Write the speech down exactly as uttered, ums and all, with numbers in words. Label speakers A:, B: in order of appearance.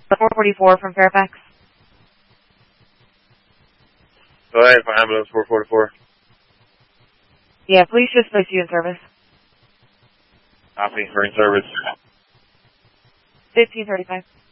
A: four forty-four from Fairfax.
B: Go ahead for ambulance four forty-four.
A: Yeah, please just place you in service.
B: Copy, for in service.
A: fifteen thirty-five.